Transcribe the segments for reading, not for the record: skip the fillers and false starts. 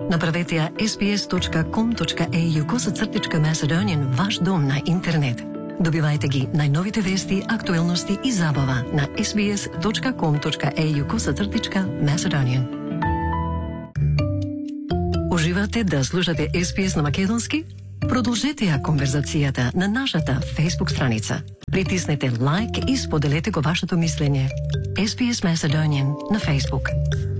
Направете ја sbs.com.au/Macedonian ваш дом на интернет. Добивајте ги најновите вести, актуелности и забава на sbs.com.au/Macedonian. Уживате да слушате SBS на македонски? Продолжете ја конверзацијата на нашата Facebook страница. Притиснете лайк и споделете го вашето мислење. SBS Macedonian на Facebook.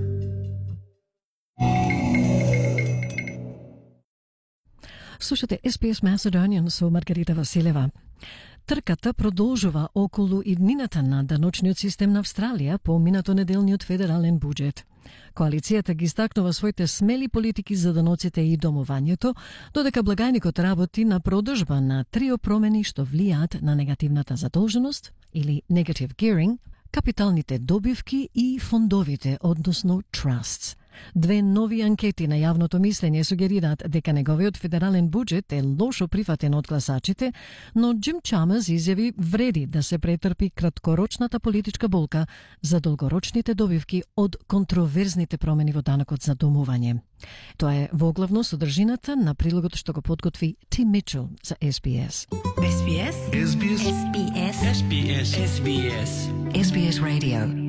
Слушате SBS Macedonian со Маргарита Василева. Трката продолжува околу иднината на даночниот систем на Австралија по минато неделниот федерален буџет. Коалицијата ги истакнува своите смели политики за даноците и домувањето, додека благајникот работи на продолжба на трио промени што влијаат на негативната задолженост или negative gearing, капиталните добивки и фондовите, односно trusts. Две нови анкети на јавното мислење сугерираат дека неговиот федерален буџет е лошо прифатен од гласачите, но Джим Чамерс изјави вреди да се претрпи краткорочната политичка болка за долгорочните добивки од контроверзните промени во данокот за домување. Тоа е воглавно содржината на прилогот што го подготви Тим Мичел за SBS. SBS? SBS? SBS? SBS? SBS? SBS Radio.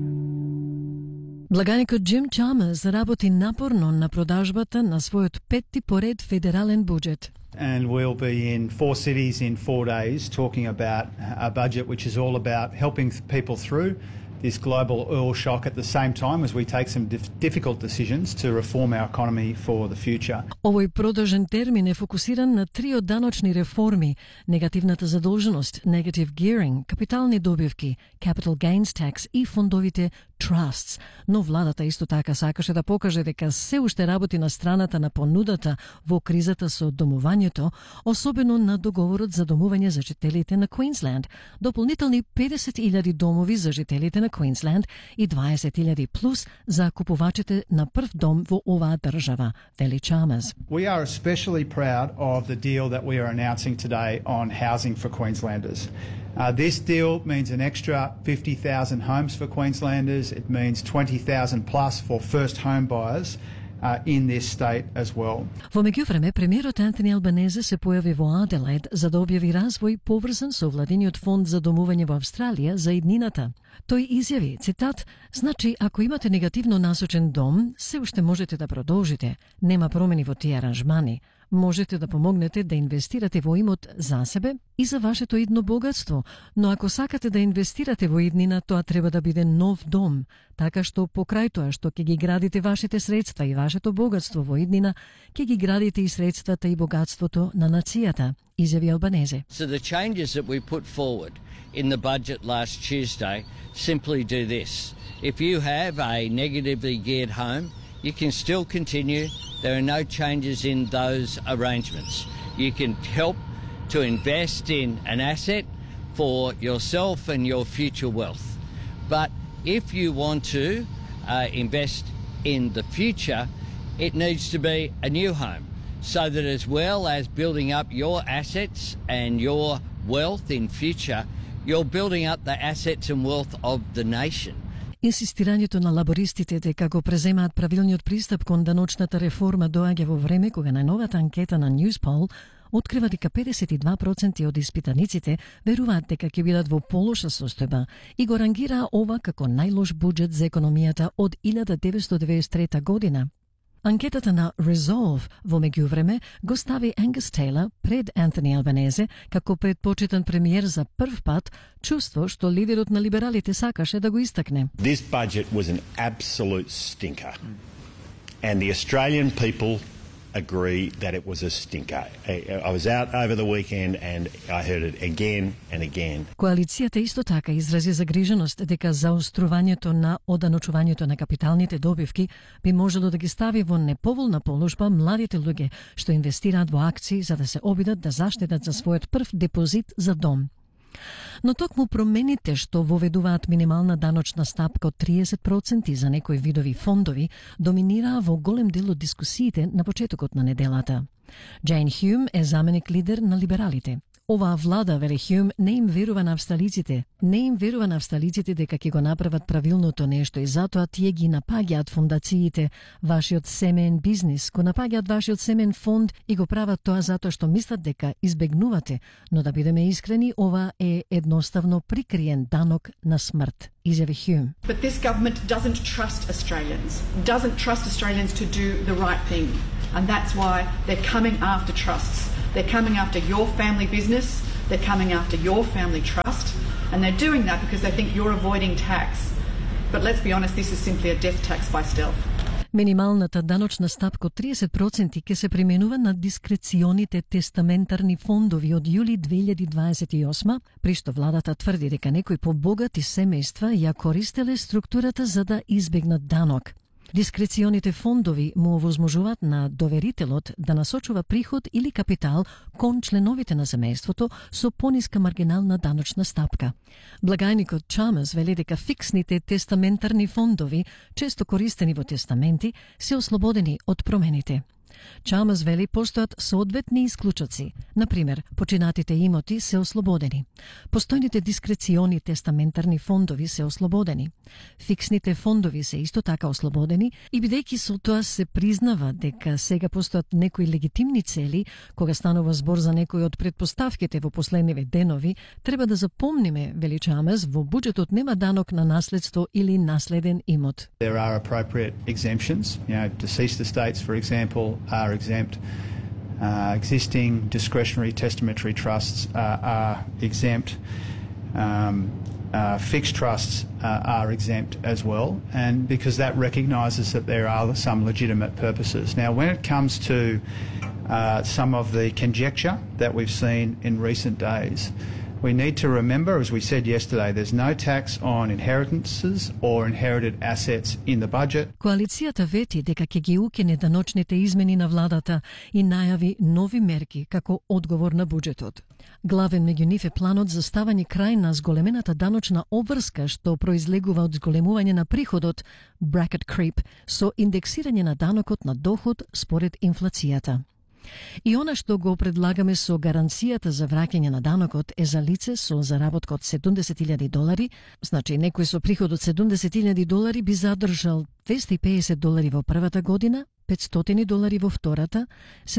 Благаникот Джим Чамерс работи напорно на продажбата на својот петти поред федерален буџет. And we'll be in 4 cities in 4 days talking about a budget which is all about helping people through this global oil shock at the same time as we take some difficult decisions to reform our economy for the future. Овој продолжен термин е фокусиран на трио даночни реформи: негативната задолженост, negative gearing, капитални добивки, capital gains tax и фондовите trusts. Но владата исто така сакаше да покаже дека се уште работи на страната на понудата во кризата со домувањето, особено на договорот за домување за жителите на Квинсленд, дополнителни 50,000 домови за жителите на Квинсленд и 20,000 плюс за купувачите на прв дом во оваа држава, вели Чамерс. We are especially proud of the deal that we are announcing today on housing for Queenslanders. This deal means an extra 50,000 homes for Queenslanders. It means 20,000 plus for first home buyers in this state as well. Во меѓувреме, премиерот Антони Албанезе се појави во Аделаид за да објави развој поврзан со владиниот фонд за домување во Австралија за иднината. Тој изјави, цитат: "Значи, ако имате негативно насочен дом, се уште можете да продолжите. Нема промени во тие аранжмани. Можете да помогнете да инвестирате во имот за себе и за вашето идно богатство, но ако сакате да инвестирате во иднина, тоа треба да биде нов дом, така што покрај тоа што ќе ги градите вашите средства и вашето богатство во иднина, ќе ги градите и средствата и богатството на нацијата", изјави Албанезе. So the changes that we put forward in the budget last Tuesday simply do this. If you have a negatively geared home, you can still continue. There are no changes in those arrangements. You can help to invest in an asset for yourself and your future wealth. But if you want to invest in the future, it needs to be a new home, so that as well as building up your assets and your wealth in future, you're building up the assets and wealth of the nation. Инсистирањето на лабористите дека го преземаат правилниот пристап кон даночната реформа доаѓа во време кога најновата анкета на Newspoll открива дека 52% од испитаниците веруваат дека ќе бидат во полоша состојба и го рангира ова како најлош буџет за економијата од 1993 година. Анкетата на Resolve во меѓувреме го стави Ангус Тейлор пред Антони Албанезе како предпочитан премиер за прв пат, чувство што лидерот на либералите сакаше да го истакне. This budget was an absolute stinker. And the Australian people agree that it was a stinker. I was out over the weekend and I heard it again and again. Коалицијата исто така изрази загриженост дека заострувањето на оданочувањето на капиталните добивки би можело да ги стави во неповолна положба младите луѓе што инвестираат во акции за да се обидат да заштедат за својот прв депозит за дом. Но токму промените што воведуваат минимална даночна стапка од 30% за некои видови фондови доминираа во голем дел од дискусиите на почетокот на неделата. Джейн Хјум е заменик лидер на либералите. Оваа влада, вели Хјум, не им верува на австралиците. Не им верува на австралиците дека ќе го направат правилното нешто и затоа тие ги напаѓаат фондациите, вашиот семеен бизнис, го напаѓаат вашиот семеен фонд и го прават тоа затоа што мислат дека избегнувате, но да бидеме искрени, ова е едноставно прикриен данок на смрт, изјави Хјум. But this government doesn't trust Australians to do the right thing, and that's why they're coming after trusts. They're coming after your family business, they're coming after your family trust, and they're doing that because they think you're avoiding tax. But let's be honest, this is simply a death tax by stealth. Минималната даночна стапка од 30% ќе се применува на дискреционите тестаментарни фондови од јули 2028, при што владата тврди дека некои побогати семејства ја користеле структурата за да избегнат данок. Дискреционите фондови му овозможуваат на доверителот да насочува приход или капитал кон членовите на семејството со пониска маргинална даночна стапка. Благајникот Чамес вели дека фиксните тестаментарни фондови, често користени во тестаменти, се ослободени од промените. Чамес вели постојат соодветни исклучоци. Например, починатите имоти се ослободени. Постојните дискрециони тестаментарни фондови се ослободени. Фиксните фондови се исто така ослободени и бидејќи со тоа се признава дека сега постојат некои легитимни цели, кога станува збор за некои од предпоставките во последниве денови, треба да запомниме, вели Чамес, во буџетот нема данок на наследство или наследен имот. There are appropriate exemptions. Deceased estates, for example, are exempt. Existing discretionary testamentary trusts are exempt. Fixed trusts are exempt as well, and because that recognises that there are some legitimate purposes. Now, when it comes to some of the conjecture that we've seen in recent days, we need to remember, as we said yesterday, there's no tax on inheritances or inherited assets in the budget. Коалицијата вети дека ќе ги укине даночните измени на владата и најави нови мерки како одговор на буџетот. Главен меѓу нив е планот за ставање крај на зголемената даночна обврска што произлегува од зголемување на приходот, bracket creep, со индексирање на данокот на доход според инфлацијата. И она што го предлагаме со гаранцијата за враќање на данокот е за лице со заработка од $70,000, значи некој со приход од $70,000 би задржал $250 во првата година, $500 во втората,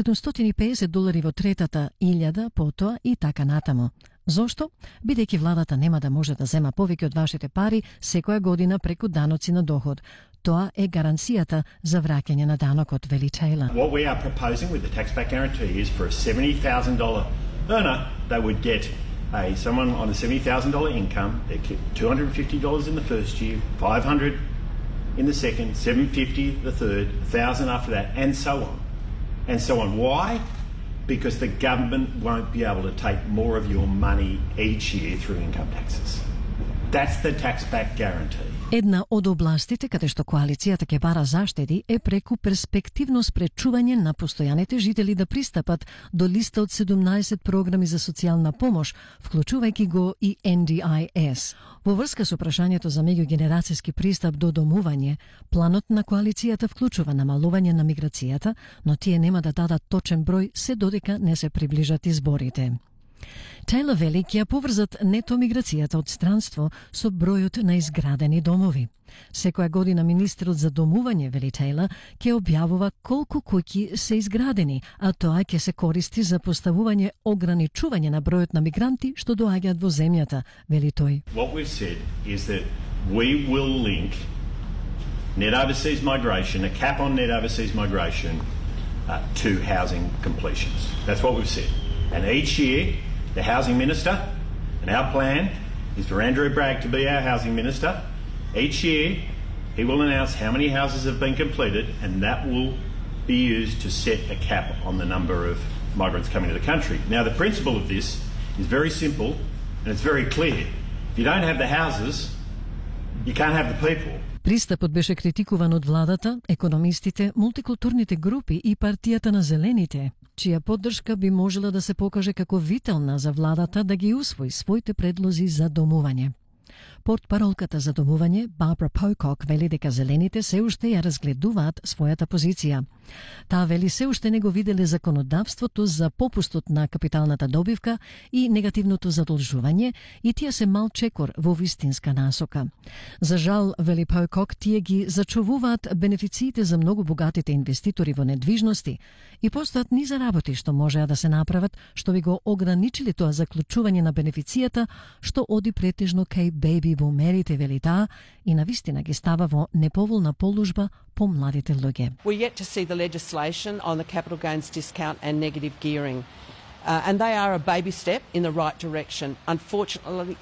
$750 во третата, 1000 потоа и така натаму. Зошто? Бидејќи владата нема да може да зема повеќе од вашите пари секоја година преку даноци на доход. Тоа е гаранцијата за враќање на данокот, вели Taylor. What we are proposing with the tax back guarantee is for a $70,000 earner, they would get someone on a $70,000 income, they get $250 in the first year, $500 in the second, $750 the third, $1,000 after that, and so on. And so on. Why? Because the government won't be able to take more of your money each year through income taxes. That's the tax back guarantee. Една од областите каде што коалицијата ќе бара заштеди е преку перспективно спречување на постојаните жители да пристапат до листа од 17 програми за социјална помош, вклучувајќи го и NDIS. Во врска со прашањето за меѓугенерацијски пристап до домување, планот на коалицијата вклучува намалување на миграцијата, но тие нема да дадат точен број се додека не се приближат изборите. Taylor вели ќе ја поврзат нето миграцијата од странство со бројот на изградени домови. Секоја година министерот за домување, вели Taylor, ќе објавува колку куќи се изградени, а тоа ќе се користи за поставување ограничување на бројот на мигранти што доаѓаат во земјата, вели тој. What we've said is that we will link net overseas migration, a cap on net overseas migration, to housing completions. That's what we've said. And each year, the Housing Minister, and our plan is for Andrew Bragg to be our Housing Minister. Each year, he will announce how many houses have been completed, and that will be used to set a cap on the number of migrants coming to the country. Now, the principle of this is very simple, and it's very clear. If you don't have the houses, you can't have the people. Пристапот беше критикуван од владата, економистите, мултикултурните групи и партијата на зелените, чија поддршка би можела да се покаже како витална за владата да ги усвои своите предлози за домување. Портпаролката за домување, Барбара Покок, вели дека зелените се уште ја разгледуваат својата позиција. Таа вели се уште не го виделе законодавството за попустот на капиталната добивка и негативното задолжување и тие се мал чекор во вистинска насока. За жал, вели Поукок, тие ги зачувуваат бенефициите за многу богатите инвеститори во недвижности и постојат низа работи што можеа да се направат, што би го ограничили тоа заклучување на бенефицијата, што оди претежно кај беби бумерите, вели таа, и навистина ги става во неповолна положба по младите луѓе. We're yet to see the legislation on the capital gains discount and negative gearing. And they are a baby step in the right direction.